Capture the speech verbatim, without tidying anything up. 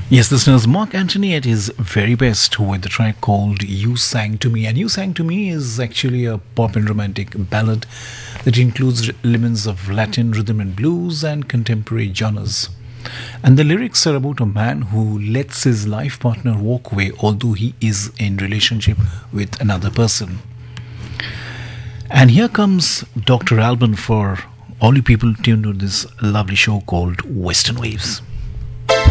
Yes, listeners, Mark Antony at his very best with the track called You Sang to Me. And You Sang to Me is actually a pop and romantic ballad that includes elements of Latin rhythm and blues and contemporary genres. And the lyrics are about a man who lets his life partner walk away although he is in relationship with another person. And here comes Doctor Alban for all you people tuned to this lovely show called Western Waves.